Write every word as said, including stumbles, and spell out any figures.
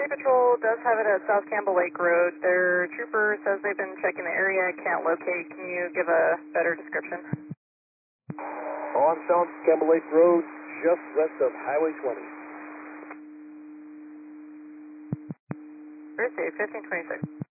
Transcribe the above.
State Patrol does have it at South Campbell Lake Road. Their trooper says they've been checking the area, can't locate. Can you give a better description? On South Campbell Lake Road, just west of Highway twenty. Thursday, fifteen twenty-six.